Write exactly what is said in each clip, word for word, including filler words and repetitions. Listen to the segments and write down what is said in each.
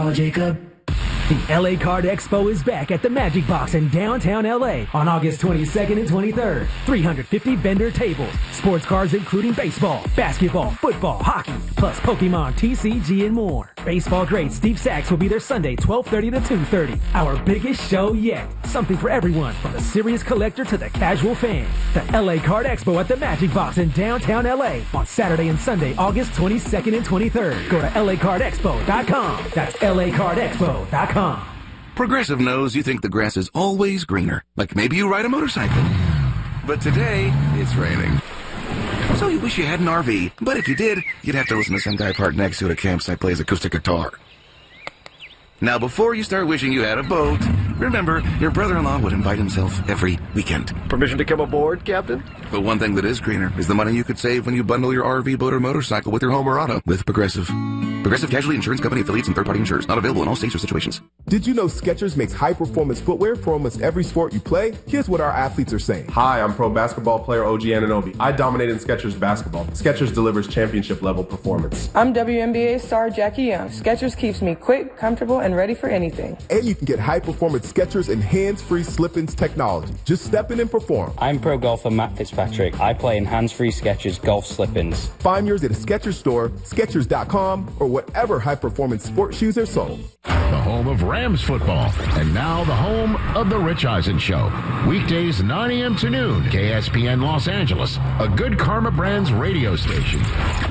Oh, Jacob. The L A Card Expo is back at the Magic Box in downtown L A on August twenty-second and twenty-third. three hundred fifty vendor tables, sports cards including baseball, basketball, football, hockey, plus Pokemon, T C G, and more. Baseball great Steve Sachs will be there Sunday, twelve thirty to two thirty. Our biggest show yet. Something for everyone, from the serious collector to the casual fan. The L A Card Expo at the Magic Box in downtown L A on Saturday and Sunday, August twenty-second and twenty-third. Go to L A card expo dot com. That's L A card expo dot com. Progressive knows you think the grass is always greener, like maybe you ride a motorcycle. But today, it's raining. So you wish you had an R V, but if you did, you'd have to listen to some guy parked next to it at a campsite plays acoustic guitar. Now, before you start wishing you had a boat, remember, your brother-in-law would invite himself every weekend. Permission to come aboard, Captain? But one thing that is greener is the money you could save when you bundle your R V, boat, or motorcycle with your home or auto with Progressive. Progressive Casualty Insurance Company affiliates and third-party insurers. Not available in all states or situations. Did you know Skechers makes high-performance footwear for almost every sport you play? Here's what our athletes are saying. Hi, I'm pro basketball player O G Anunoby. I dominate in Skechers basketball. Skechers delivers championship-level performance. I'm W N B A star Jackie Young. Skechers keeps me quick, comfortable, and ready for anything. And you can get high-performance Skechers and hands-free slip-ins technology. Just step in and perform. I'm pro golfer Matt Fitzpatrick. I play in hands-free Skechers golf slip-ins. Find yours at a Skechers store, Skechers dot com, or whatever high-performance sports shoes are sold. The home of Rams football, and now the home of The Rich Eisen Show. Weekdays nine a.m. to noon, K S P N Los Angeles, a Good Karma Brands radio station.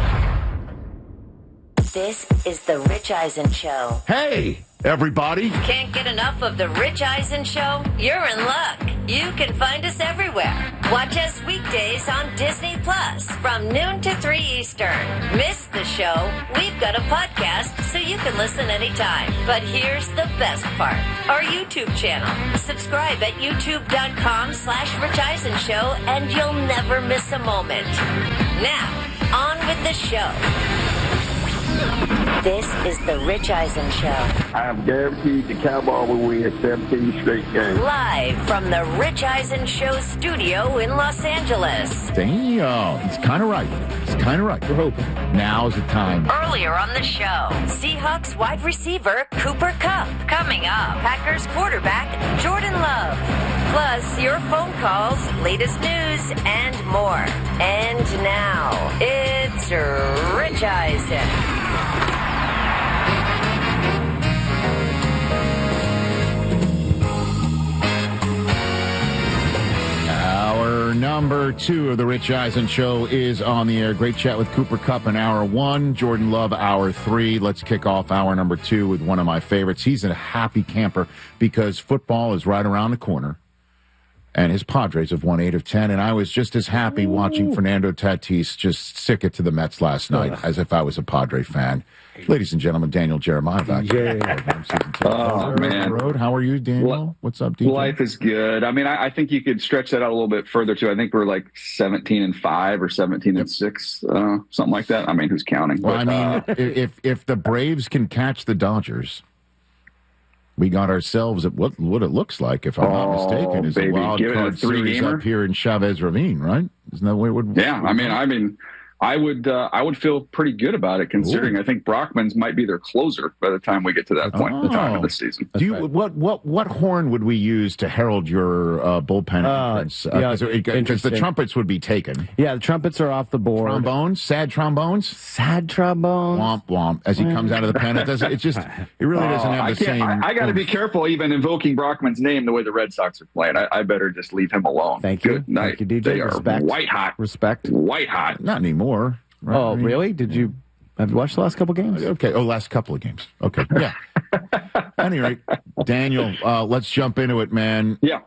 This is The Rich Eisen Show. Hey, everybody. Can't get enough of The Rich Eisen Show? You're in luck. You can find us everywhere. Watch us weekdays on Disney Plus from noon to three Eastern. Miss the show? We've got a podcast so you can listen anytime. But here's the best part. Our YouTube channel. Subscribe at youtube.com slash Rich Eisen Show and you'll never miss a moment. Now, on with the show. This is The Rich Eisen Show. I am guaranteed the Cowboys will win seventeen straight games. Live from the Rich Eisen Show studio in Los Angeles. Damn, it's kind of right. It's kind of right. We're hoping. Now's the time. Earlier on the show, Seahawks wide receiver Cooper Kupp. Coming up, Packers quarterback Jordan Love. Plus, your phone calls, latest news, and more. And now, it's Rich Eisen. Hour number two of the Rich Eisen Show is on the air. Great chat with Cooper Kupp in hour one. Jordan Love, hour three. Let's kick off hour number two with one of my favorites. He's a happy camper because football is right around the corner. And his Padres have won eight of ten. And I was just as happy Ooh. watching Fernando Tatis just sick it to the Mets last night Ugh. as if I was a Padre fan. Ladies and gentlemen, Daniel Jeremiah back. Yeah. Oh, man. Road. How are you, Daniel? Li- What's up, D J? Life is good. I mean, I, I think you could stretch that out a little bit further, too. I think we're like seventeen and five or seventeen and six, uh, something like that. I mean, who's counting? Well, but, I mean, uh, if if the Braves can catch the Dodgers, we got ourselves at what what it looks like, if I'm oh, not mistaken, is baby. a wild Give card a series up here in Chavez Ravine, right? Isn't that where it would? Yeah, I mean, I mean, I would uh, I would feel pretty good about it, considering Ooh. I think Brockman's might be their closer by the time we get to that point, oh. the time of the season. Do you, what what what horn would we use to herald your uh, bullpen uh, entrance? Because uh, the trumpets would be taken. Yeah, the trumpets are off the board. Trombones, sad trombones, sad trombones. Womp womp. As he comes out of the pen, it doesn't. It just it really doesn't have uh, the I same. I, I got to be careful even invoking Brockman's name the way the Red Sox are playing. I, I better just leave him alone. Thank you. Good night. Thank you, D J. They Respect. are white hot. Respect. White hot. Not anymore. Right? Oh, really? Did you have you watched the last couple games? Okay. Oh, last couple of games. Okay. Yeah. At any rate, Daniel, uh, let's jump into it, man. Yeah.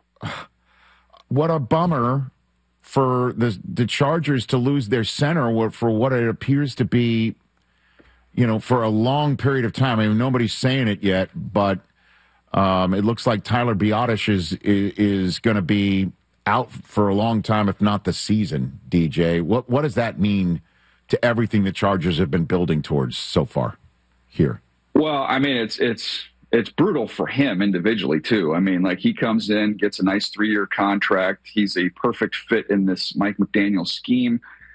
What a bummer for the the Chargers to lose their center for what it appears to be, you know, for a long period of time. I mean, nobody's saying it yet, but um, it looks like Tyler Biadasz is is, is going to be out for a long time, if not the season, D J. What what does that mean to everything the Chargers have been building towards so far here? Well, I mean, it's it's it's brutal for him individually, too. I mean, like, he comes in, gets a nice three-year contract. He's a perfect fit in this Mike McDaniel scheme.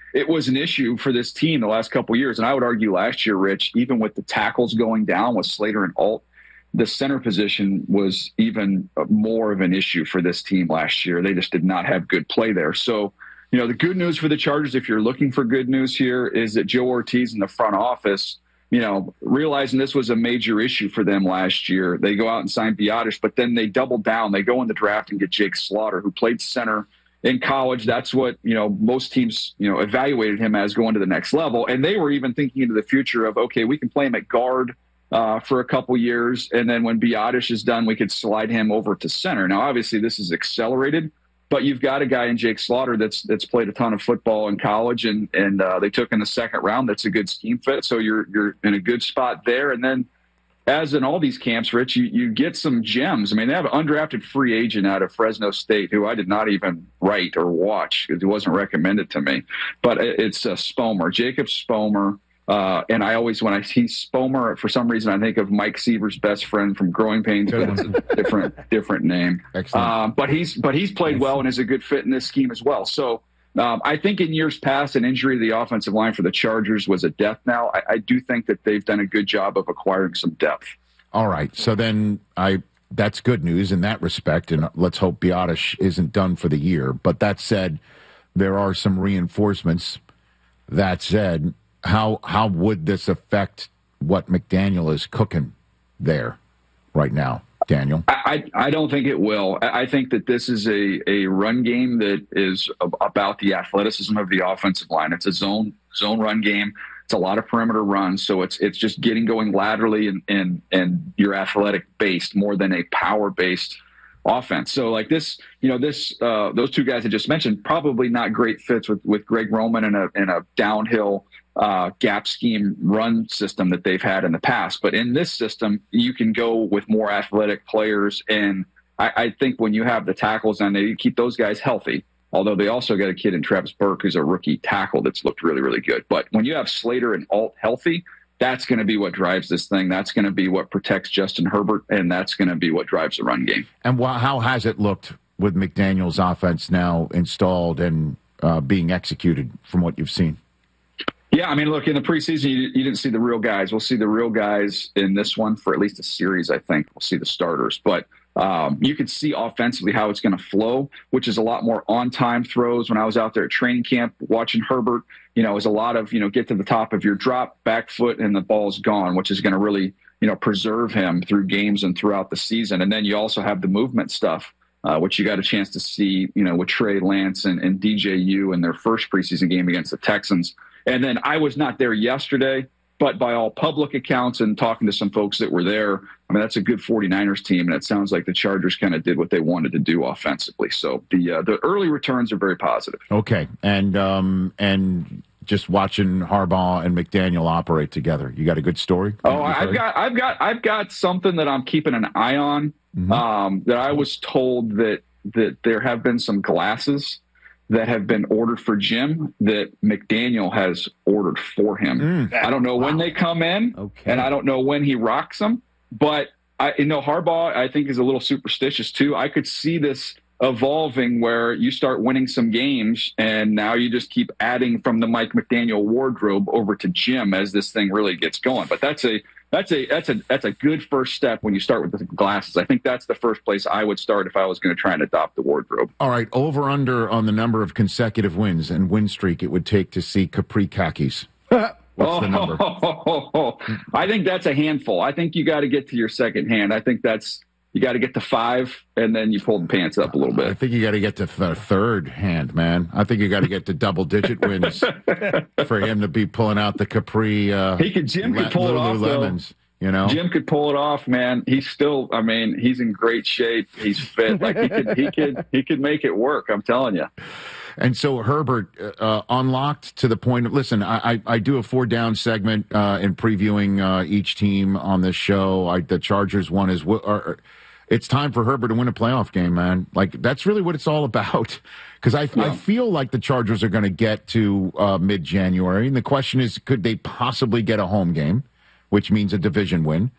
it was an issue for this team the last couple of years. And I would argue last year, Rich, even with the tackles going down with Slater and Alt, the center position was even more of an issue for this team last year. They just did not have good play there. So, you know, the good news for the Chargers, if you're looking for good news here, is that Joe Ortiz in the front office, you know, realizing this was a major issue for them last year, they go out and sign Biadasz, but then they double down. They go in the draft and get Jake Slaughter, who played center in college. That's what, you know, most teams, you know, evaluated him as going to the next level. And they were even thinking into the future of, okay, we can play him at guard uh, for a couple years. And then when Biadasz is done, we could slide him over to center. Now, obviously, this is accelerated, but you've got a guy in Jake Slaughter that's that's played a ton of football in college, and and uh, they took in the second round. That's a good scheme fit. So you're you're in a good spot there. And then, as in all these camps, Rich, you, you get some gems. I mean, they have an undrafted free agent out of Fresno State who I did not even write or watch because it wasn't recommended to me. But it's uh, Spomer, Jacob Spomer. Uh, and I always, when I see Spomer, for some reason, I think of Mike Seaver's best friend from Growing Pains, but it's a different different name. Um, but he's but he's played well and is a good fit in this scheme as well. So um, I think in years past, an injury to the offensive line for the Chargers was a death knell. I, I do think that they've done a good job of acquiring some depth. All right, so then I that's good news in that respect, and let's hope Biadasz isn't done for the year. But that said, there are some reinforcements. That said, How how would this affect what McDaniel is cooking there right now, Daniel? I, I don't think it will. I think that this is a, a run game that is about the athleticism of the offensive line. It's a zone zone run game. It's a lot of perimeter runs, so it's it's just getting going laterally and and and you're athletic based more than a power based offense. So like this, you know, this uh, those two guys I just mentioned probably not great fits with with Greg Roman in a in a downhill Uh, gap scheme run system that they've had in the past. But in this system, you can go with more athletic players. And I, I think when you have the tackles on there, you keep those guys healthy. Although they also got a kid in Travis Burke who's a rookie tackle that's looked really, really good. But when you have Slater and Alt healthy, that's going to be what drives this thing. That's going to be what protects Justin Herbert, and that's going to be what drives the run game. And wh- how has it looked with McDaniel's offense now installed and uh, being executed from what you've seen? Yeah, I mean, look, in the preseason, you, you didn't see the real guys. We'll see the real guys in this one for at least a series, I think. We'll see the starters. But um, you could see offensively how it's going to flow, which is a lot more on-time throws. When I was out there at training camp watching Herbert, you know, it was a lot of, you know, get to the top of your drop, back foot, and the ball's gone, which is going to really, you know, preserve him through games and throughout the season. And then you also have the movement stuff, uh, which you got a chance to see, you know, with Trey Lance and, and D J U in their first preseason game against the Texans. And then I was not there yesterday, but by all public accounts and talking to some folks that were there, I mean, that's a good 49ers team, and it sounds like the Chargers kind of did what they wanted to do offensively. So the uh, the early returns are very positive. Okay, and um, and just watching Harbaugh and McDaniel operate together, you got a good story? Oh, I've got I've got I've got something that I'm keeping an eye on. Mm-hmm. Um, that I was told that that there have been some glasses that have been ordered for Jim that McDaniel has ordered for him. Mm, I don't know wow. when they come in, okay. and I don't know when he rocks them. But I, you know, Harbaugh, I think, is a little superstitious too. I could see this evolving where you start winning some games, and now you just keep adding from the Mike McDaniel wardrobe over to Jim as this thing really gets going. But that's a That's a that's a that's a good first step when you start with the glasses. I think that's the first place I would start if I was going to try and adopt the wardrobe. All right, over under on the number of consecutive wins and win streak it would take to see Capri khakis. What's oh, the number? Oh, oh, oh. I think that's a handful. I think you got to get to your second hand. I think that's you got to get to five, and then you pull the pants up a little bit. I think you got to get to the third hand, man. I think you got to get to double-digit wins for him to be pulling out the Capri. Uh, he could. Jim could pull it off. Lemons, you know, Jim could pull it off, man. He's still. I mean, he's in great shape. He's fit. Like he could. He could. He could make it work. I'm telling you. And so Herbert uh, unlocked to the point of, listen, I, I, I do a four-down segment uh, in previewing uh, each team on this show. I, the Chargers one is, uh, it's time for Herbert to win a playoff game, man. Like, that's really what it's all about. Because I, yeah. I feel like the Chargers are going to get to uh, mid-January. And the question is, could they possibly get a home game, which means a division win?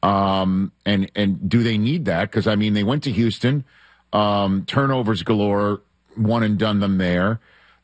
Um, and, and do they need that? Because, I mean, they went to Houston, um, turnovers galore, one and done them there.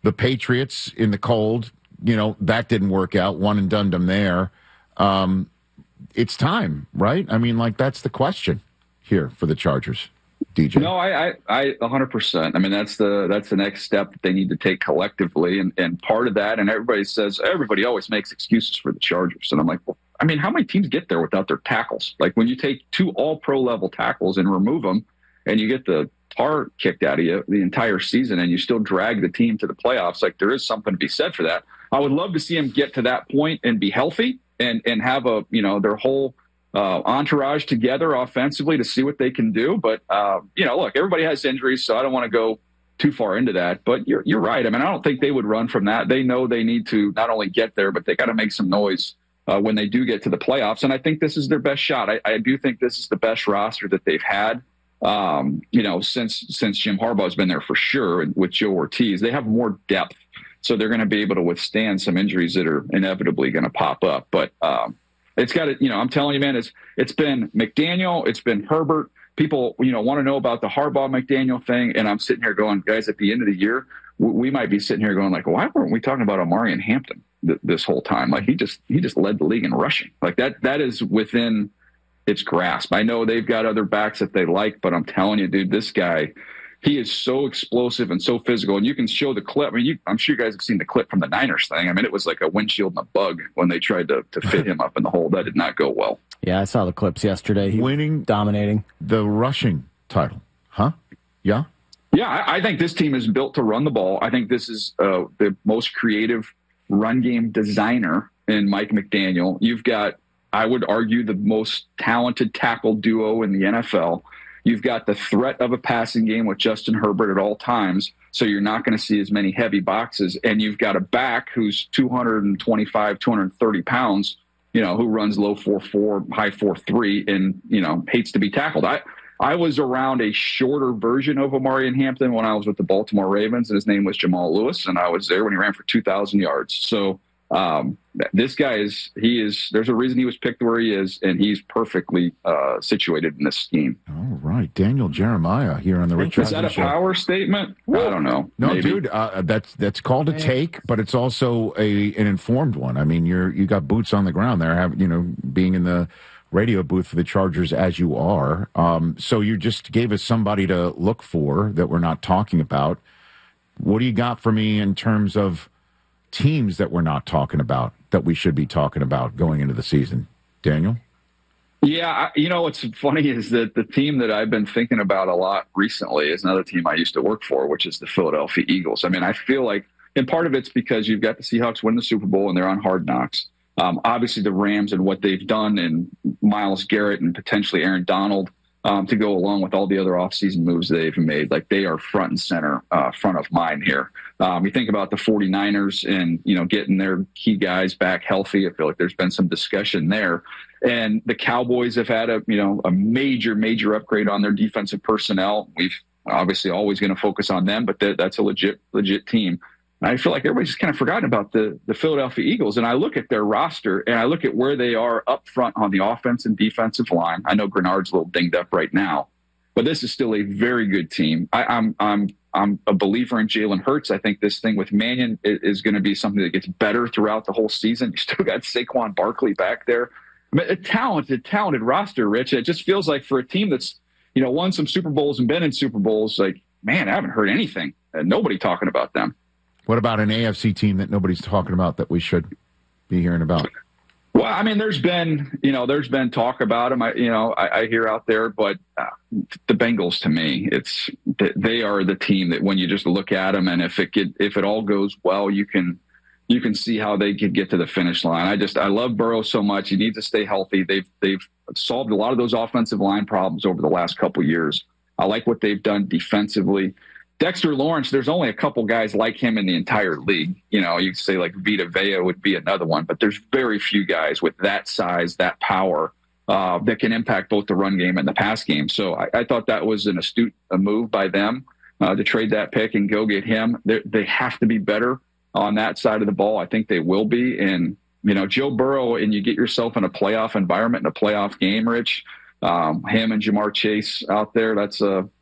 the Patriots in the cold, you know, that didn't work out. One and done them there. Um, it's time, right? I mean, like, that's the question here for the Chargers. D J. No, I, I, I, one hundred percent. I mean, that's the that's the next step that they need to take collectively, and and part of that. And everybody says everybody always makes excuses for the Chargers, and I'm like, well, I mean, how many teams get there without their tackles? Like when you take two All-Pro level tackles and remove them, and you get the tar kicked out of you the entire season, and you still drag the team to the playoffs. Like there is something to be said for that. I would love to see them get to that point and be healthy and and have a you know their whole. Uh, entourage together offensively to see what they can do. But, uh, you know, look, everybody has injuries, so I don't want to go too far into that. But you're you're right. I mean, I don't think they would run from that. They know they need to not only get there, but they got to make some noise uh, when they do get to the playoffs. And I think this is their best shot. I, I do think this is the best roster that they've had, um, you know, since since Jim Harbaugh's been there for sure. And with Joe Ortiz, they have more depth. So they're going to be able to withstand some injuries that are inevitably going to pop up. But, um, It's got to, you know, I'm telling you, man, it's it's been McDaniel, it's been Herbert. People, you know, want to know about the Harbaugh McDaniel thing. And I'm sitting here going, guys, at the end of the year, we, we might be sitting here going like, why weren't we talking about Omarion Hampton th- this whole time? Like he just he just led the league in rushing. Like that that is within its grasp. I know they've got other backs that they like, but I'm telling you, dude, this guy, he is so explosive and so physical. And you can show the clip. I mean, you, I'm sure you guys have seen the clip from the Niners thing. I mean, it was like a windshield and a bug when they tried to, to fit him up in the hole. That did not go well. Yeah, I saw the clips yesterday. He Winning, dominating the rushing title. Huh? Yeah? Yeah, I, I think this team is built to run the ball. I think this is uh, the most creative run game designer in Mike McDaniel. You've got, I would argue, the most talented tackle duo in the N F L. You've got the threat of a passing game with Justin Herbert at all times, so you're not going to see as many heavy boxes. And you've got a back who's two twenty-five, two thirty pounds, you know, who runs low four four, high four three, and, you know, hates to be tackled. I, I was around a shorter version of Omarion Hampton when I was with the Baltimore Ravens, and his name was Jamal Lewis, and I was there when he ran for two thousand yards. So um, this guy is, he is, there's a reason he was picked where he is, and he's perfectly uh, situated in this scheme. All right. Daniel Jeremiah here on the Rich Is that a Show. power statement? I don't know. No, Maybe. dude, uh, that's that's called a take, but it's also a an informed one. I mean, you're you got boots on the ground there, have you know, being in the radio booth for the Chargers as you are. Um, so you just gave us somebody to look for that we're not talking about. What do you got for me in terms of teams that we're not talking about that we should be talking about going into the season, Daniel? Yeah, I, you know, what's funny is that the team that I've been thinking about a lot recently is another team I used to work for, which is the Philadelphia Eagles. I mean, I feel like, and part of it's because you've got the Seahawks win the Super Bowl and they're on Hard Knocks. Um, obviously, the Rams and what they've done, and Myles Garrett and potentially Aaron Donald um, to go along with all the other offseason moves they've made. Like, they are front and center, uh, front of mind here. Um, you think about the 49ers and, you know, getting their key guys back healthy. I feel like there's been some discussion there. And the Cowboys have had a, you know, a major, major upgrade on their defensive personnel. We've obviously always going to focus on them, but th- that's a legit, legit team. I feel like everybody's just kind of forgotten about the, the Philadelphia Eagles. And I look at their roster and I look at where they are up front on the offense and defensive line. I know Grenard's a little dinged up right now, but this is still a very good team. I, I'm, I'm, I'm a believer in Jalen Hurts. I think this thing with Mannion is, is going to be something that gets better throughout the whole season. You still got Saquon Barkley back there. I mean, a talented, talented roster, Rich. It just feels like for a team that's, you know, won some Super Bowls and been in Super Bowls, like, man, I haven't heard anything. Uh, nobody talking about them. What about an A F C team that nobody's talking about that we should be hearing about? Well, I mean, there's been, you know, there's been talk about them. I, you know, I, I hear out there, but uh, the Bengals, to me, it's they are the team that when you just look at them, and if it get, if it all goes well, you can you can see how they could get to the finish line. I just I love Burrow so much. You need to stay healthy. They've they've solved a lot of those offensive line problems over the last couple of years. I like what they've done defensively. Dexter Lawrence, there's only a couple guys like him in the entire league. You know, you could say like Vita Vea would be another one, but there's very few guys with that size, that power uh, that can impact both the run game and the pass game. So I, I thought that was an astute a move by them uh, to trade that pick and go get him. They're, they have to be better on that side of the ball. I think they will be. And, you know, Joe Burrow, and you get yourself in a playoff environment, in a playoff game, Rich, um, him and Jamar Chase out there, that's a,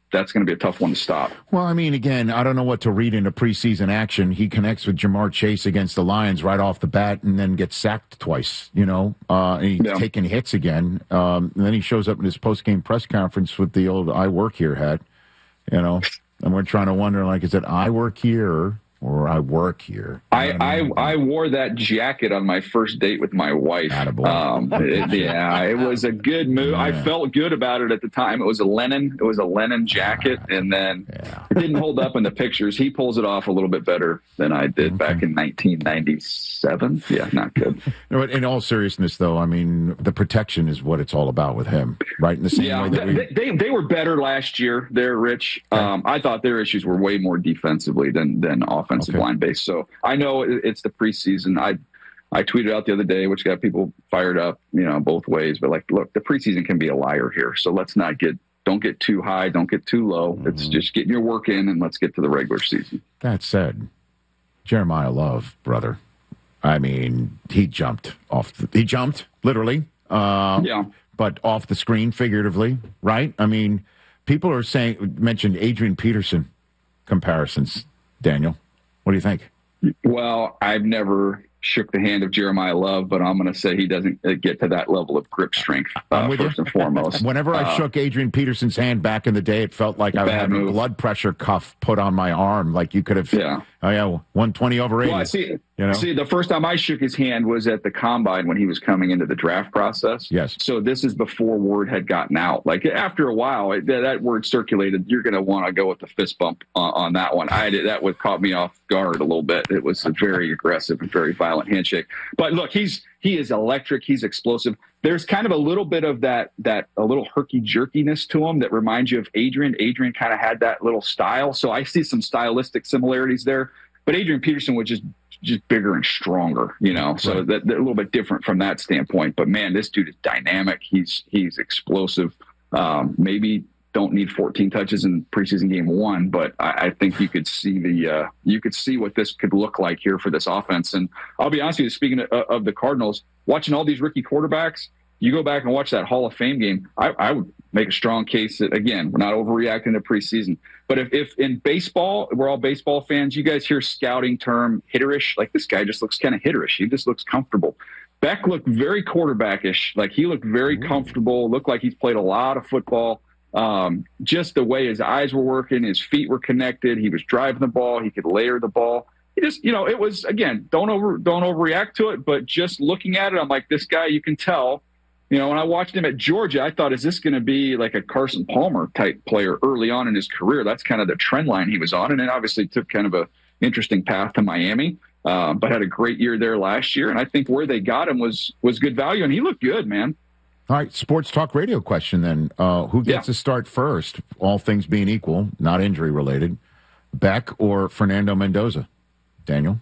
that's going to be a tough one to stop. Well, I mean, again, I don't know what to read into preseason action. He connects with Jamar Chase against the Lions right off the bat and then gets sacked twice, you know, uh, and he's Yeah. taking hits again. Um, and then he shows up in his post-game press conference with the old I work here hat, you know, and we're trying to wonder, like, is it I work here or I work here? I, I I wore that jacket on my first date with my wife. Um, it, yeah, it was a good move. Yeah. I felt good about it at the time. It was a linen. It was a linen jacket, and then yeah. it didn't hold up in the pictures. He pulls it off a little bit better than I did back in nineteen ninety-seven. Yeah, not good. No, in all seriousness, though, I mean, the protection is what it's all about with him, right? In the same Yeah, way that we... they, they they were better last year. They're Rich. Um, I thought their issues were way more defensively than than offensive Okay. line based. So I know it- it's the preseason. I I tweeted out the other day, which got people fired up, you know, both ways. But like, look, the preseason can be a liar here. So let's not get don't get too high, don't get too low. Mm-hmm. It's just getting your work in, and let's get to the regular season. That said, Jeremiah Love, brother, I mean, he jumped off. The, he jumped, literally. Uh, yeah. But off the screen, figuratively, right? I mean, people are saying, mentioned Adrian Peterson comparisons. Daniel, what do you think? Well, I've never shook the hand of Jeremiah Love, but I'm going to say he doesn't uh, get to that level of grip strength, uh, first and foremost. Whenever I Uh, shook Adrian Peterson's hand back in the day, it felt like I Bad had a move. blood pressure cuff put on my arm. Like you could have, Yeah. oh yeah, one twenty over eighty. Well, I see. You know? See, the first time I shook his hand was at the combine when he was coming into the draft process. Yes. So this is before word had gotten out. Like after a while, it, that, that word circulated. You're going to want to go with the fist bump on, on that one. I did, that would caught me off guard a little bit. It was a very aggressive and very violent handshake. But look, he's he is electric. He's explosive. There's kind of a little bit of that that a little herky jerkiness to him that reminds you of Adrian. Adrian kind of had that little style. So I see some stylistic similarities there. But Adrian Peterson was just just bigger and stronger, you know, so Right. that, that a little bit different from that standpoint. But man, this dude is dynamic. He's he's explosive. Um, maybe don't need fourteen touches in preseason game one, but I, I think you could see the uh, you could see what this could look like here for this offense. And I'll be honest with you, speaking of, of the Cardinals, watching all these rookie quarterbacks, you go back and watch that Hall of Fame game. I, I would make a strong case that, again, we're not overreacting to preseason. But if, if in baseball, we're all baseball fans, you guys hear scouting term hitterish, like this guy just looks kind of hitterish. He just looks comfortable. Beck looked very quarterbackish. Like he looked very comfortable, looked like he's played a lot of football. Um, just the way his eyes were working, his feet were connected. He was driving the ball. He could layer the ball. He just, you know, it was, again, don't over, don't overreact to it. But just looking at it, I'm like, this guy, you can tell. You know, when I watched him at Georgia, I thought, is this going to be like a Carson Palmer type player early on in his career? That's kind of the trend line he was on. And then obviously took kind of a interesting path to Miami, um, but had a great year there last year. And I think where they got him was was good value. And he looked good, man. All right, sports talk radio question then. Uh, who gets Yeah. to start first, all things being equal, not injury related, Beck or Fernando Mendoza? Daniel?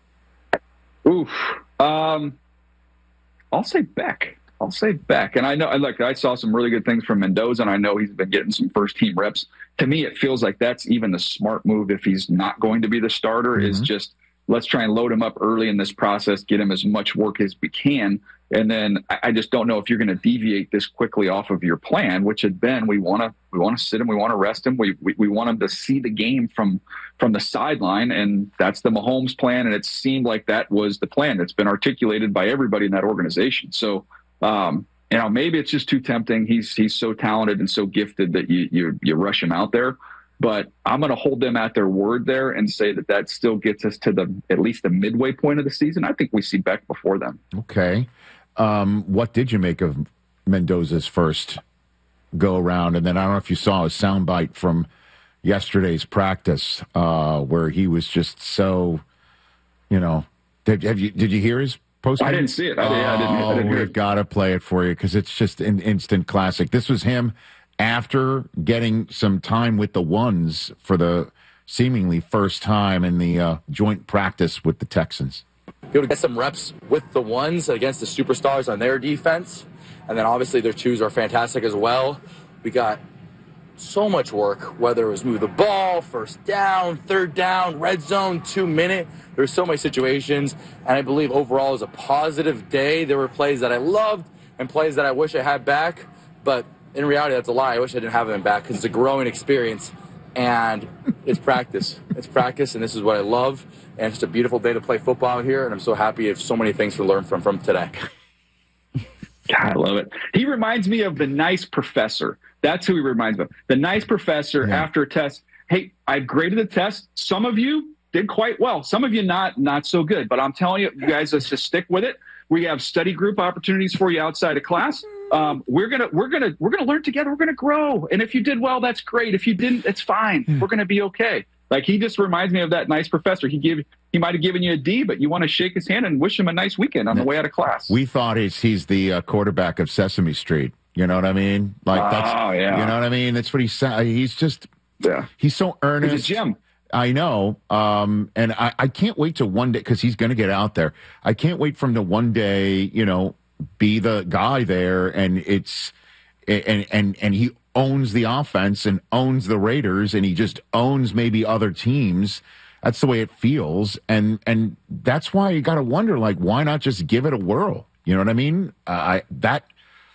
Oof. Um, I'll say Beck. I'll say Beck. And I know, and look, I saw some really good things from Mendoza, and I know he's been getting some first team reps. To me, it feels like that's even the smart move if he's not going to be the starter, mm-hmm. is just let's try and load him up early in this process, get him as much work as we can. And then I, I just don't know if you're going to deviate this quickly off of your plan, which had been we want to we want to sit him, we want to rest him, we, we we want him to see the game from from the sideline, and that's the Mahomes plan. And it seemed like that was the plan that's been articulated by everybody in that organization. So. Um, you know, maybe it's just too tempting. He's he's so talented and so gifted that you you, you rush him out there. But I'm going to hold them at their word there and say that that still gets us to the at least the midway point of the season. I think we see Beck before them. Okay. Um, what did you make of Mendoza's first go around? And then I don't know if you saw a soundbite from yesterday's practice uh, where he was just so, you know, did, have you did you hear his? Post-game? I didn't see it. I, oh, I didn't, I didn't hear we've it. got to play it for you because it's just an instant classic. This was him after getting some time with the ones for the seemingly first time in the uh, joint practice with the Texans. Be able to get some reps with the ones against the superstars on their defense. And then obviously their twos are fantastic as well. We got so much work, whether it was move the ball, first down, third down, red zone, two minute. There's so many situations, and I believe overall it was a positive day. There were plays that I loved and plays that I wish I had back, but in reality, that's a lie. I wish I didn't have him back because it's a growing experience, and it's practice. It's practice, and this is what I love, and it's just a beautiful day to play football here, and I'm so happy of so many things to learn from from today. God, I love it. He reminds me of the nice professor. That's who he reminds me of. The nice professor yeah. after a test. Hey, I've graded the test. Some of you did quite well. Some of you not not so good. But I'm telling you, you guys, let's just stick with it. We have study group opportunities for you outside of class. Um, we're gonna we're gonna we're gonna learn together. We're gonna grow. And if you did well, that's great. If you didn't, it's fine. We're gonna be okay. Like, he just reminds me of that nice professor. He give he might have given you a D, but you want to shake his hand and wish him a nice weekend on the way out of class. We thought he's he's the uh, quarterback of Sesame Street. You know what I mean? Like that's oh, yeah. you know what I mean? That's what he's he's just yeah. He's so earnest. He's a gem. I know. Um, and I, I can't wait to one day, because he's going to get out there. I can't wait for him to one day, you know, be the guy there, and it's and and and he owns the offense and owns the Raiders, and he just owns maybe other teams. That's the way it feels, and and that's why you got to wonder, like, why not just give it a whirl? You know what I mean? Uh, I that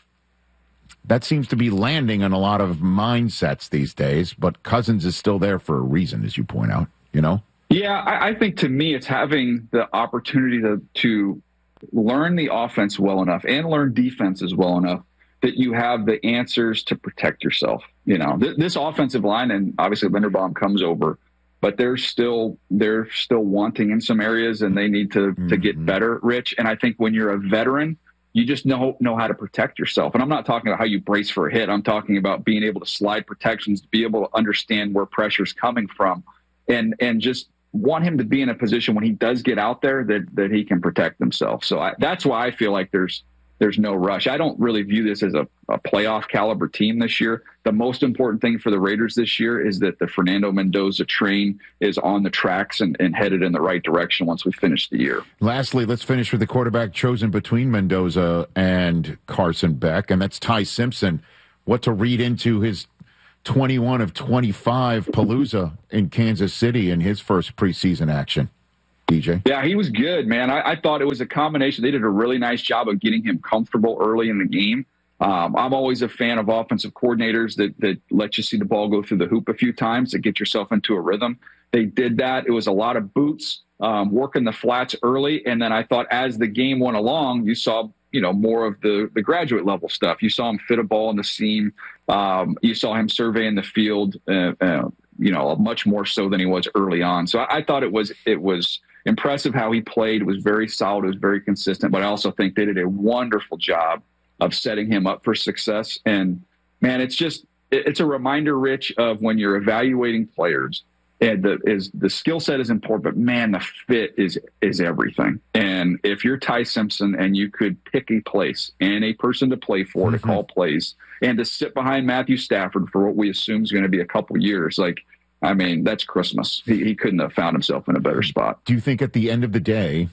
that seems to be landing on a lot of mindsets these days. But Cousins is still there for a reason, as you point out. You know? Yeah, I, I think to me, it's having the opportunity to to learn the offense well enough and learn defenses well enough that you have the answers to protect yourself. You know, th- this offensive line, and obviously Linderbaum comes over, but they're still they're still wanting in some areas, and they need to mm-hmm. to get better, Rich. And I think when you're a veteran, you just know know how to protect yourself. And I'm not talking about how you brace for a hit. I'm talking about being able to slide protections, to be able to understand where pressure's coming from, and and just want him to be in a position when he does get out there that that he can protect himself. So I, that's why I feel like there's There's no rush. I don't really view this as a, a playoff caliber team this year. The most important thing for the Raiders this year is that the Fernando Mendoza train is on the tracks and, and headed in the right direction once we finish the year. Lastly, let's finish with the quarterback chosen between Mendoza and Carson Beck, and that's Ty Simpson. What to read into his twenty-one of twenty-five Palooza in Kansas City in his first preseason action? D J? Yeah, he was good, man. I, I thought it was a combination. They did a really nice job of getting him comfortable early in the game. Um, I'm always a fan of offensive coordinators that that let you see the ball go through the hoop a few times to get yourself into a rhythm. They did that. It was a lot of boots, um, working the flats early, and then I thought as the game went along, you saw you know more of the the graduate level stuff. You saw him fit a ball in the seam. Um, you saw him surveying the field, uh, uh, you know, much more so than he was early on. So I, I thought it was it was. impressive how he played. It was very solid. It was very consistent. But I also think they did a wonderful job of setting him up for success. And, man, it's just it's a reminder, Rich, of when you're evaluating players, and the is the skill set is important, but, man, the fit is is everything. And if you're Ty Simpson and you could pick a place and a person to play for, mm-hmm. to call plays, and to sit behind Matthew Stafford for what we assume is going to be a couple years, like, I mean, that's Christmas. He, he couldn't have found himself in a better spot. Do you think at the end of the day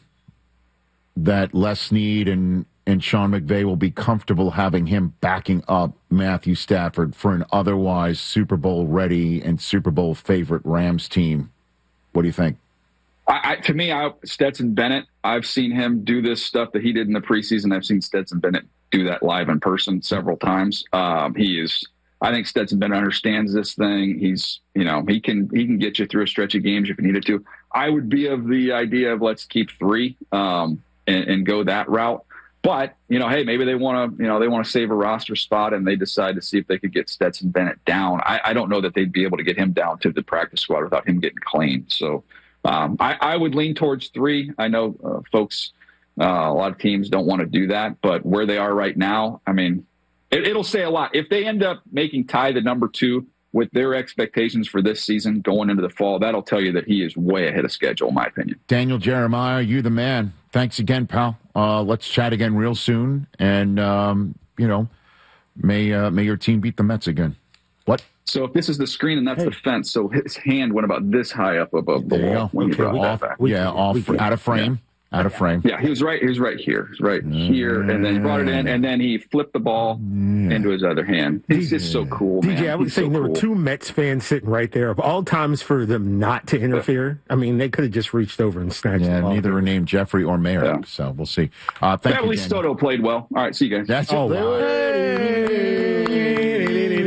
that Les Snead and, and Sean McVay will be comfortable having him backing up Matthew Stafford for an otherwise Super Bowl ready and Super Bowl favorite Rams team? What do you think? I, I, to me, I, Stetson Bennett, I've seen him do this stuff that he did in the preseason. I've seen Stetson Bennett do that live in person several times. Um, he is... I think Stetson Bennett understands this thing. He's, you know, he can he can get you through a stretch of games if you needed to. I would be of the idea of let's keep three um, and, and go that route. But, you know, hey, maybe they want to, you know, they want to save a roster spot and they decide to see if they could get Stetson Bennett down. I, I don't know that they'd be able to get him down to the practice squad without him getting claimed. So um, I, I would lean towards three. I know uh, folks, uh, a lot of teams don't want to do that, but where they are right now, I mean, It, it'll say a lot. If they end up making Ty the number two with their expectations for this season going into the fall, that'll tell you that he is way ahead of schedule, in my opinion. Daniel Jeremiah, you the man. Thanks again, pal. Uh, let's chat again real soon. And, um, you know, may uh, may your team beat the Mets again. What? So if this is the screen and that's hey. the fence, so his hand went about this high up above the there wall when okay, you brought off, that back. Yeah, off, out of frame. Yeah. Out of frame. Yeah, he was right. He was right here. He was right here, and then he brought it in, and then he flipped the ball yeah. into his other hand. He's just so cool, man. D J, I was He's saying so there cool. were two Mets fans sitting right there. Of all times for them not to interfere, I mean, they could have just reached over and snatched yeah, the ball. Neither were named Jeffrey or Mayer, yeah. so we'll see. Uh, thank yeah, you, at least Soto played well. All right, see you guys. That's oh, it. Wow.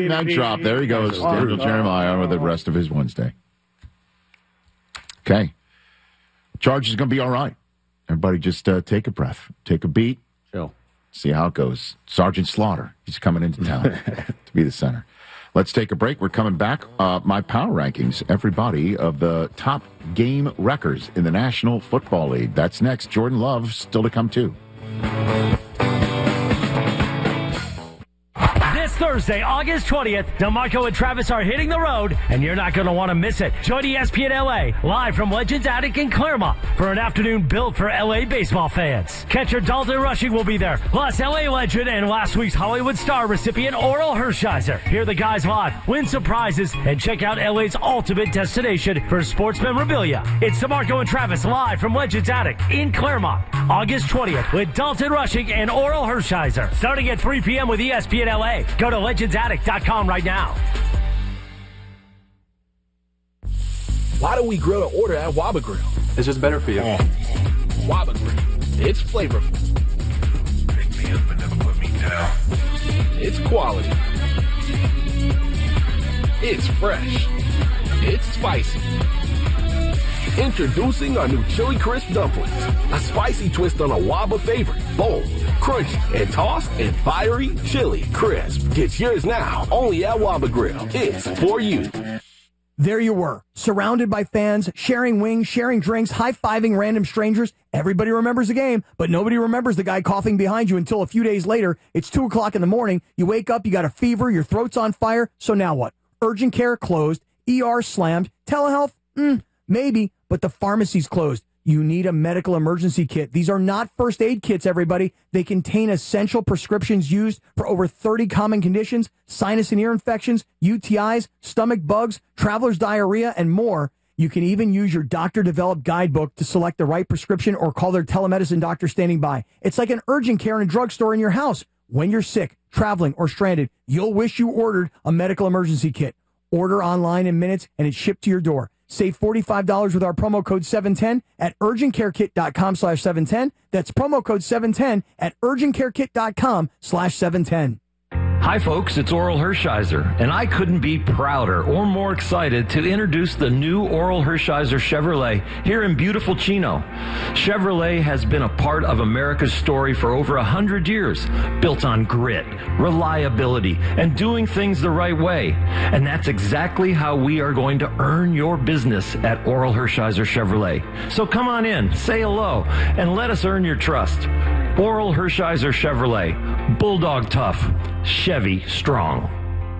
that drop. There he goes. Daniel Jeremiah with the rest of his Wednesday. Okay. Charge is going to be all right. Everybody just uh, take a breath. Take a beat. Chill. See how it goes. Sergeant Slaughter. He's coming into town to be the center. Let's take a break. We're coming back. Uh, my power rankings, everybody, of the top game wreckers in the National Football League. That's next. Jordan Love still to come, too. This Thursday, August twentieth, DeMarco and Travis are hitting the road, and you're not going to want to miss it. Join E S P N L A, live from Legends Attic in Claremont, for an afternoon built for L A baseball fans. Catcher Dalton Rushing will be there, plus L A legend and last week's Hollywood Star recipient Oral Hershiser. Hear the guys live, win some prizes, and check out L A's ultimate destination for sports memorabilia. It's DeMarco and Travis live from Legends Attic in Claremont, August twentieth, with Dalton Rushing and Oral Hershiser, starting at three p.m. with E S P N L A. Go to legends attic dot com right now. Why do we grill to order at Waba Grill? It's just better for you. Oh. Waba Grill. It's flavorful. Pick me up and never put me down. It's quality. It's fresh. It's spicy. Introducing our new Chili Crisp Dumplings. A spicy twist on a Waba favorite. Bold, crunchy, and tossed in fiery Chili Crisp. Get yours now, only at Waba Grill. It's for you. There you were, surrounded by fans, sharing wings, sharing drinks, high-fiving random strangers. Everybody remembers the game, but nobody remembers the guy coughing behind you until a few days later. It's two o'clock in the morning. You wake up, you got a fever, your throat's on fire. So now what? Urgent care closed, E R slammed, telehealth? Mm, maybe, but the pharmacy's closed. You need a medical emergency kit. These are not first aid kits, everybody. They contain essential prescriptions used for over thirty common conditions, sinus and ear infections, U T Is, stomach bugs, traveler's diarrhea, and more. You can even use your doctor-developed guidebook to select the right prescription or call their telemedicine doctor standing by. It's like an urgent care in a drugstore in your house. When you're sick, traveling, or stranded, you'll wish you ordered a medical emergency kit. Order online in minutes, and it's shipped to your door. Save forty-five dollars with our promo code seven ten at urgentcarekit.com slash 710. That's promo code seven ten at urgentcarekit.com slash 710. Hi, folks. It's Oral Hershiser, and I couldn't be prouder or more excited to introduce the new Oral Hershiser Chevrolet here in beautiful Chino. Chevrolet has been a part of America's story for over a hundred years, built on grit, reliability, and doing things the right way. And that's exactly how we are going to earn your business at Oral Hershiser Chevrolet. So come on in, say hello, and let us earn your trust. Oral Hershiser Chevrolet, Bulldog tough, Chevy strong.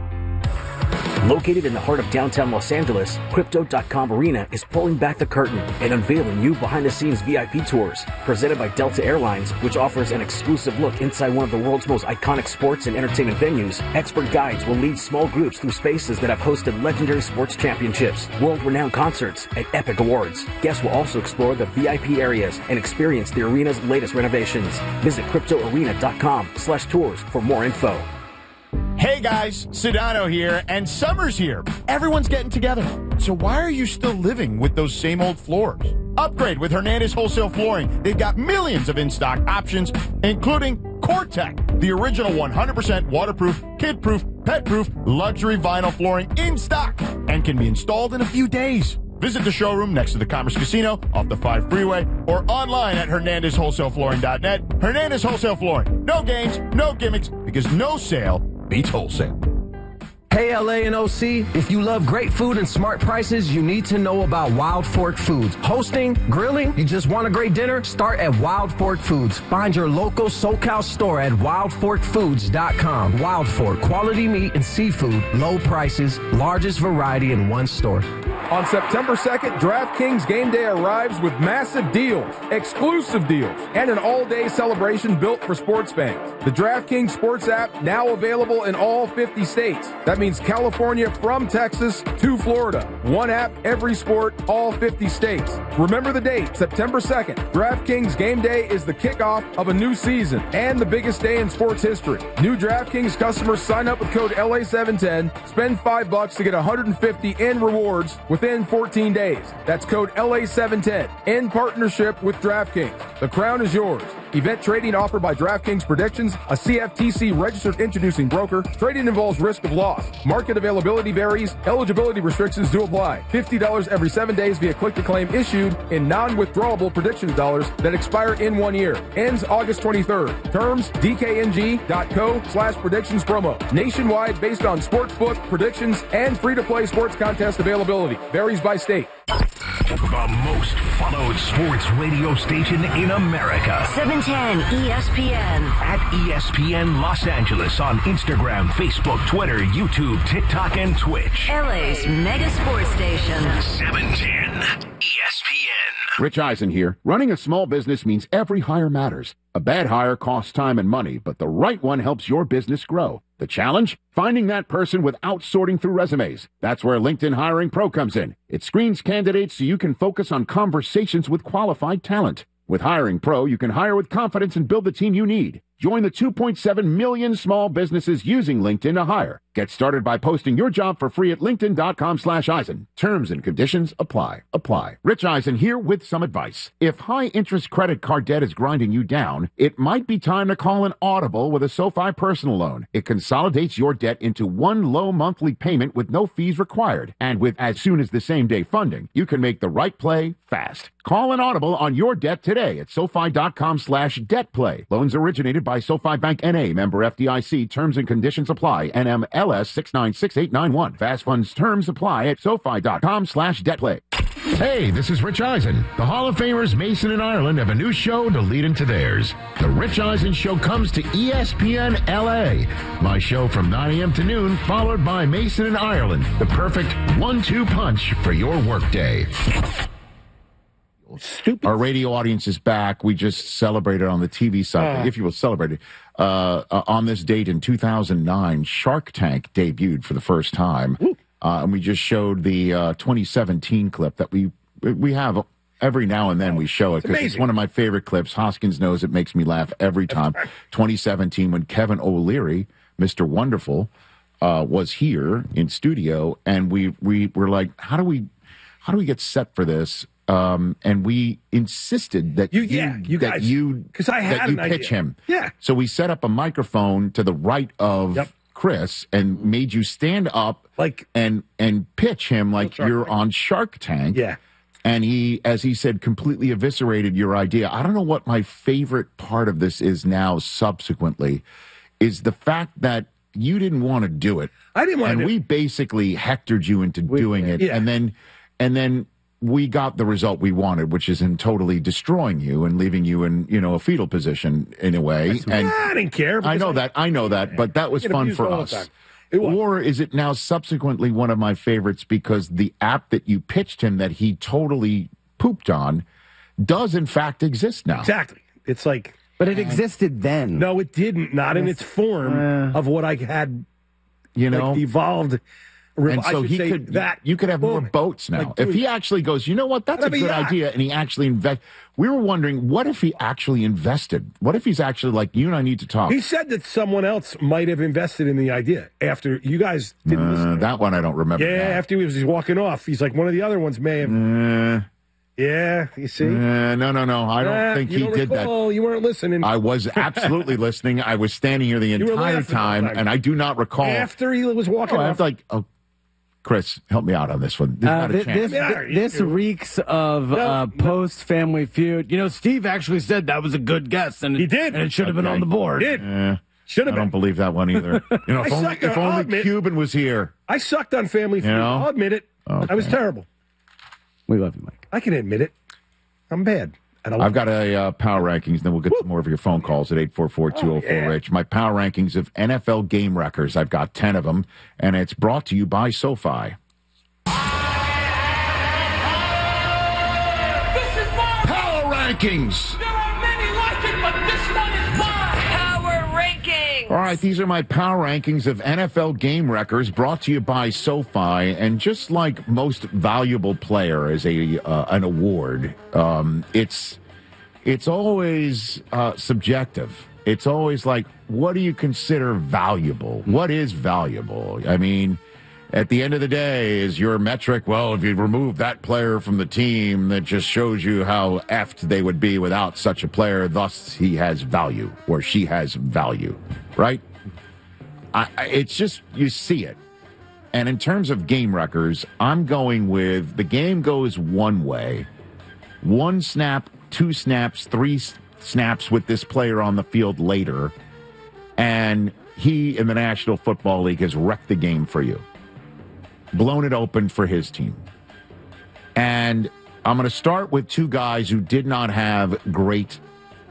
Located in the heart of downtown Los Angeles, Crypto dot com Arena is pulling back the curtain and unveiling new behind-the-scenes V I P tours presented by Delta Airlines, which offers an exclusive look inside one of the world's most iconic sports and entertainment venues. Expert guides will lead small groups through spaces that have hosted legendary sports championships, world-renowned concerts, and epic awards. Guests will also explore the V I P areas and experience the arena's latest renovations. Visit Crypto Arena dot com slash tours for more info. Hey guys, Sedano here, and summer's here. Everyone's getting together. So why are you still living with those same old floors? Upgrade with Hernandez Wholesale Flooring. They've got millions of in-stock options, including CoreTech, the original one hundred percent waterproof, kid-proof, pet-proof, luxury vinyl flooring in stock and can be installed in a few days. Visit the showroom next to the Commerce Casino off the five freeway or online at hernandez wholesale flooring dot net. Hernandez Wholesale Flooring. No games, no gimmicks, because no sale beats wholesale. Hey, L A and O C, if you love great food and smart prices, you need to know about Wild Fork Foods. Hosting, grilling, you just want a great dinner? Start at Wild Fork Foods. Find your local SoCal store at wild fork foods dot com. Wild Fork, quality meat and seafood, low prices, largest variety in one store. On September second, DraftKings Game Day arrives with massive deals, exclusive deals, and an all-day celebration built for sports fans. The DraftKings Sports app now available in all fifty states. That means California from Texas to Florida. One app, every sport, all fifty states. Remember the date, September second. DraftKings Game Day is the kickoff of a new season and the biggest day in sports history. New DraftKings customers sign up with code L A seven ten, spend five bucks to get one hundred fifty in rewards with within fourteen days. That's code L A seven ten in partnership with DraftKings. The crown is yours. Event trading offered by DraftKings Predictions, a C F T C registered introducing broker. Trading involves risk of loss. Market availability varies. Eligibility restrictions do apply. fifty dollars every seven days via click-to-claim issued in non-withdrawable predictions dollars that expire in one year. Ends August twenty-third. Terms, D K N G dot co slash predictions promo. Nationwide based on sportsbook, predictions, and free-to-play sports contest availability. Varies by state. The most followed sports radio station in America. seven ten E S P N. At E S P N Los Angeles on Instagram, Facebook, Twitter, YouTube, TikTok, and Twitch. L A's mega sports station. seven ten E S P N. Rich Eisen here. Running a small business means every hire matters. A bad hire costs time and money, but the right one helps your business grow. The challenge? Finding that person without sorting through resumes. That's where LinkedIn Hiring Pro comes in. It screens candidates so you can focus on conversations with qualified talent. With Hiring Pro, you can hire with confidence and build the team you need. Join the two point seven million small businesses using LinkedIn to hire. Get started by posting your job for free at linkedin.com slash Eisen. Terms and conditions apply. Apply. Rich Eisen here with some advice. If high-interest credit card debt is grinding you down, it might be time to call an Audible with a SoFi personal loan. It consolidates your debt into one low monthly payment with no fees required. And with as soon as the same-day funding, you can make the right play fast. Call an Audible on your debt today at SoFi.com slash debt play. Loans originated by SoFi Bank N A, member F D I C. Terms and conditions apply. N M L S six nine six eight nine one. Fast funds terms apply at SoFi.com slash debt play. Hey, this is Rich Eisen. The Hall of Famers Mason and Ireland have a new show to lead into theirs. The Rich Eisen Show comes to E S P N L A. My show from nine a.m. to noon, followed by Mason and Ireland. The perfect one two punch for your workday. Stupid. Our radio audience is back. We just celebrated on the T V side, uh, if you will celebrate it. Uh, uh, on this date in two thousand nine, Shark Tank debuted for the first time. Uh, and we just showed the uh, twenty seventeen clip that we we have every now and then. We show it because it's, it's one of my favorite clips. Hoskins knows it makes me laugh every time. twenty seventeen, when Kevin O'Leary, Mister Wonderful, uh, was here in studio, and we we were like, how do we how do we get set for this? Um, and we insisted that you, yeah, you, you that guys, you, because I had that you an pitch idea. him. Yeah. So we set up a microphone to the right of Yep. Chris and made you stand up like and and pitch him like you're Tank. on Shark Tank. Yeah. And he, as he said, completely eviscerated your idea. I don't know what my favorite part of this is now. Subsequently, is the fact that you didn't want to do it. I didn't want and to. And we basically hectored you into we, doing it, yeah. and then and then. we got the result we wanted, which is in totally destroying you and leaving you in, you know, a fetal position in a way. And I didn't care. I know I, that. I know that. But that was fun for us. Or is it now subsequently one of my favorites because the app that you pitched him that he totally pooped on does in fact exist now? Exactly. It's like. But it existed then. No, it didn't. Not in its form uh, of what I had, you know, like, evolved. And so he could, that, you could have boom, more boats now. like, if dude, he actually goes, you know what, that's a good yacht. idea, and he actually invest. We were wondering, what if he actually invested? What if he's actually like, you and I need to talk? He said that someone else might have invested in the idea after you guys didn't uh, listen. That one I don't remember. Yeah, now. after he was walking off, he's like, one of the other ones may have. Uh, yeah, you see? Uh, no, no, no. I don't uh, think you he don't did recall, that. You weren't listening. I was absolutely listening. I was standing here the entire time, time, and I do not recall. After he was walking oh, off. I was like, oh. Chris, help me out on this one. Uh, this this, yeah, this reeks of no, uh, post Family Feud. You know, Steve actually said that was a good guess, and he did, and it should have okay. been on the board. He did. Uh, should have. I don't believe that one either. You know, if only, if only admit, Cuban was here. I sucked on Family Feud. You know? I'll admit it. Okay. I was terrible. We love you, Mike. I can admit it. I'm bad. I've got a uh, power rankings, then we'll get Woo. some more of your phone calls at eight four four, two oh four, R H. My power rankings of N F L game wreckers. I've got ten of them, and it's brought to you by SoFi. Rankings. There are many like it, but this one is mine. Power rankings. All right, these are my power rankings of N F L game wreckers, brought to you by SoFi. And just like most valuable player as a uh, an award, um, it's it's always uh, subjective. It's always like, what do you consider valuable? What is valuable? I mean, at the end of the day, is your metric, well, if you remove that player from the team, that just shows you how effed they would be without such a player, thus he has value, or she has value, right? I, I, it's just, you see it. And in terms of game records, I'm going with the game goes one way. One snap, two snaps, three s- snaps with this player on the field later, and he in the National Football League has wrecked the game for you. Blown it open for his team. And I'm going to start with two guys who did not have great,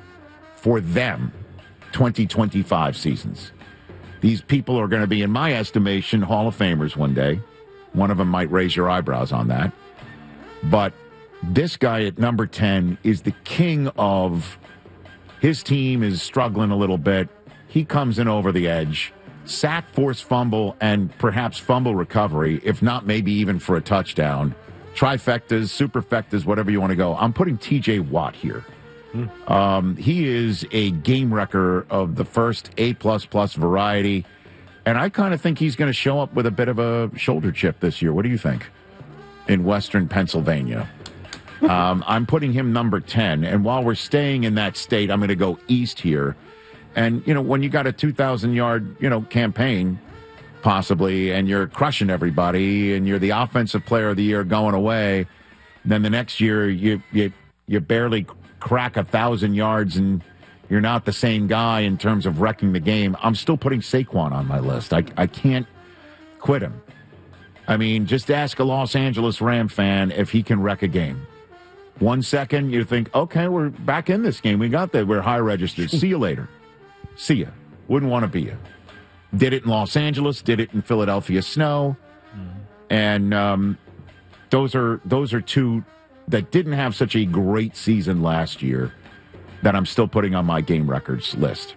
for them, twenty twenty-five seasons. These people are going to be, in my estimation, Hall of Famers one day. One of them might raise your eyebrows on that. But this guy at number ten is the king of, his team is struggling a little bit. He comes in over the edge. Sack, force fumble, and perhaps fumble recovery, if not maybe even for a touchdown. Trifectas, superfectas, whatever you want to go. I'm putting T J Watt here. Hmm. Um, he is a game wrecker of the first A++ variety, and I kind of think he's going to show up with a bit of a shoulder chip this year. What do you think? In Western Pennsylvania. um, I'm putting him number ten, and while we're staying in that state, I'm going to go east here. And, you know, when you got a two thousand yard, you know, campaign, possibly, and you're crushing everybody, and you're the offensive player of the year going away, then the next year you you, you barely crack a thousand yards, and you're not the same guy in terms of wrecking the game. I'm still putting Saquon on my list. I, I can't quit him. I mean, just ask a Los Angeles Ram fan if he can wreck a game. One second, you think, okay, we're back in this game. We got that. We're high registered. See you later. See ya. Wouldn't want to be ya. Did it in Los Angeles. Did it in Philadelphia snow. Mm-hmm. And um, those are those are two that didn't have such a great season last year that I'm still putting on my game records list.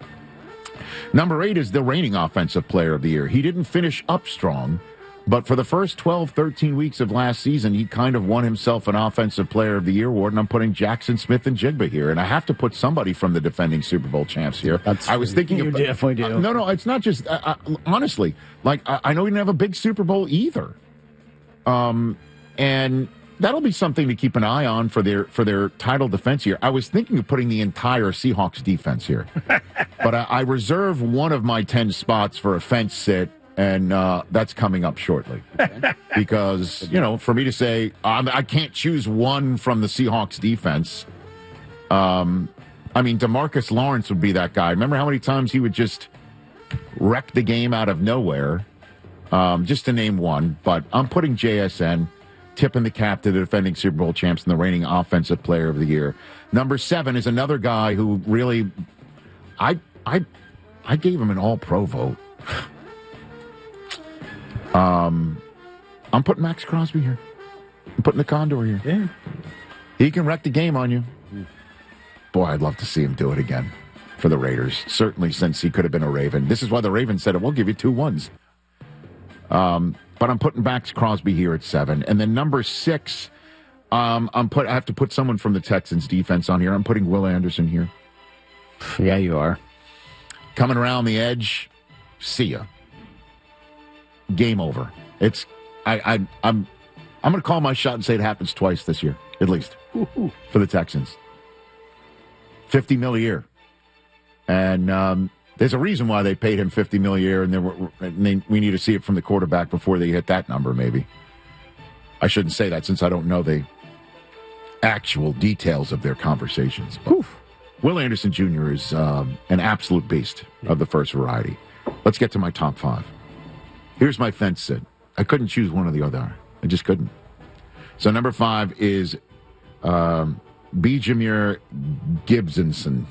Number eight is the reigning offensive player of the year. He didn't finish up strong, but for the first twelve, thirteen weeks of last season, he kind of won himself an offensive player of the year award, and I'm putting Jackson Smith and Jigba here. And I have to put somebody from the defending Super Bowl champs here. That's, I was thinking you of, definitely do. Uh, no, no, it's not just, uh, uh, honestly, like, I, I know he didn't have a big Super Bowl either. Um, and that'll be something to keep an eye on for their for their title defense here. I was thinking of putting the entire Seahawks defense here. But I, I reserve one of my ten spots for a fence sit, and uh, that's coming up shortly. Okay. Because, you know, for me to say, um, I can't choose one from the Seahawks defense. Um, I mean, DeMarcus Lawrence would be that guy. Remember how many times he would just wreck the game out of nowhere? Um, just to name one. But I'm putting J S N, tipping the cap to the defending Super Bowl champs and the reigning offensive player of the year. Number seven is another guy who really, I I I gave him an all-pro vote. um, I'm putting Max Crosby here. I'm putting the Condor here. Yeah. He can wreck the game on you. Boy, I'd love to see him do it again for the Raiders. Certainly, since he could have been a Raven. This is why the Ravens said, we'll give you two ones. Um, but I'm putting Max Crosby here at seven. And then number six, um, I'm put. I have to put someone from the Texans defense on here. I'm putting Will Anderson here. Yeah, you are. Coming around the edge, see ya. Game over. It's I, I I'm I'm gonna call my shot and say it happens twice this year, at least. Ooh. For the Texans. Fifty mil a year. And um there's a reason why they paid him fifty mil a year, and, were, and they, we need to see it from the quarterback before they hit that number, maybe. I shouldn't say that since I don't know the actual details of their conversations. But Will Anderson Junior is um, an absolute beast of the first variety. Let's get to my top five. Here's my fence sit. I couldn't choose one or the other. I just couldn't. So number five is um, B. Jameer Gibsonson.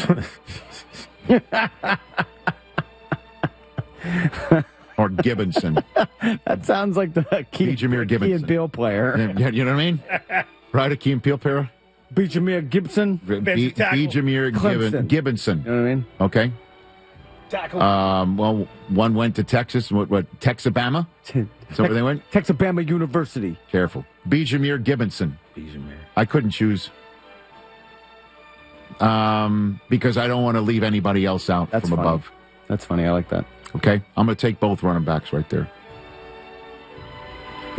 Or Gibbonson. That sounds like the Key, Key and Peele player. Yeah, you know what I mean? Right, a Key and Peele player? B. Jameer Gibson. B. B. Jameer Gibbon, Gibbonson. You know what I mean? Okay. Tackle. Um, well, one went to Texas. What? What? Texabama? So where they went? Texabama University. Careful. B. Jameer Gibbonson. B. Jameer. I couldn't choose. Um, because I don't want to leave anybody else out That's from funny. above. That's funny. I like that. Okay, I'm going to take both running backs right there.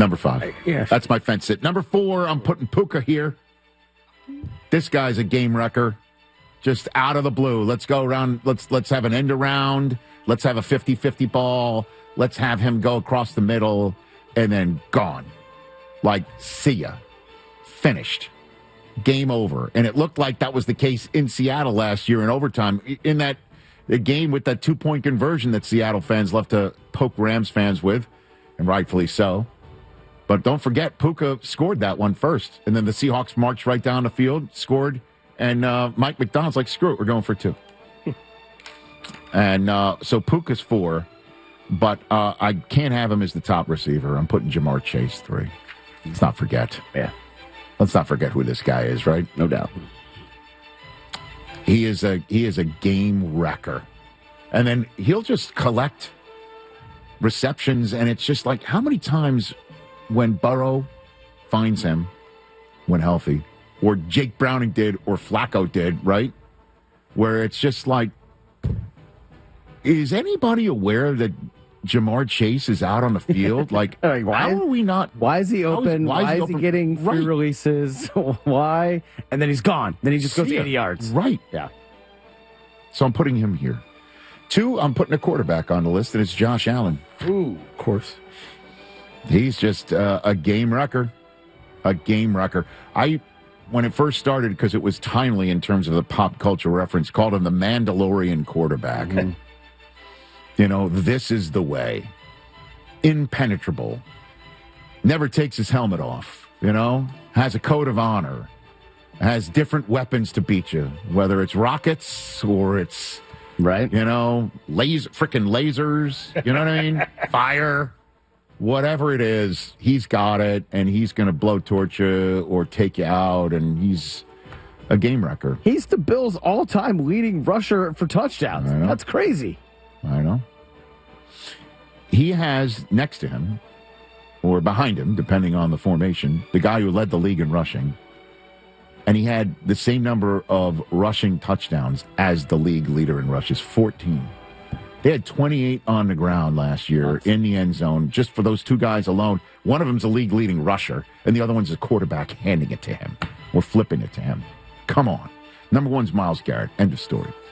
Number five. Yeah. That's my fence sit. Number four, I'm putting Puka here. This guy's a game wrecker. Just out of the blue. Let's go around. Let's let's have an end around. Let's have a fifty-fifty ball. Let's have him go across the middle and then gone. Like, see ya. Finished. Game over. And it looked like that was the case in Seattle last year in overtime. In that the game with that two-point conversion that Seattle fans left to poke Rams fans with, and rightfully so. But don't forget, Puka scored that one first. And then the Seahawks marched right down the field, scored, and uh, Mike McDonald's like, screw it, we're going for two. and uh, so Puka's four, but uh, I can't have him as the top receiver. I'm putting Jamar Chase three. Let's not forget. Yeah. Let's not forget who this guy is, right? No doubt. He is a he is a game wrecker. And then he'll just collect receptions, and it's just like, how many times when Burrow finds him when healthy, or Jake Browning did, or Flacco did, right? Where it's just like, is anybody aware that Jamar Chase is out on the field? Like, like why, how are we not? Why is he open? Is, why, why is, is he, he getting free right. releases? Why? And then he's gone. Then he just goes See eighty yards. Right. Yeah. So I'm putting him here. Two, I'm putting a quarterback on the list, and it's Josh Allen. Ooh, of course. He's just uh, a game wrecker. A game wrecker. I, when it first started, because it was timely in terms of the pop culture reference, called him the Mandalorian quarterback. Mm-hmm. You know, this is the way. Impenetrable. Never takes his helmet off, you know? Has a code of honor. Has different weapons to beat you, whether it's rockets or it's, right? You know, laser, freaking lasers, you know what I mean? Fire, whatever it is, he's got it, and he's going to blowtorch you or take you out, and he's a game wrecker. He's the Bills' all-time leading rusher for touchdowns. That's crazy. I know. He has next to him, or behind him, depending on the formation, the guy who led the league in rushing. And he had the same number of rushing touchdowns as the league leader in rushes, fourteen. They had twenty-eight on the ground last year in the end zone, just for those two guys alone. One of them's a league-leading rusher, and the other one's a quarterback handing it to him or flipping it to him. Come on. Number one's Myles Garrett. End of story.